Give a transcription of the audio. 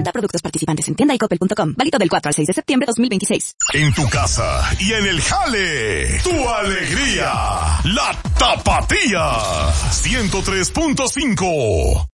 Consulta productos participantes en tienda y coppel.com. Válido del 4 al 6 de septiembre 2026. En tu casa y en el jale, tu alegría, la Tapatía, 103.5.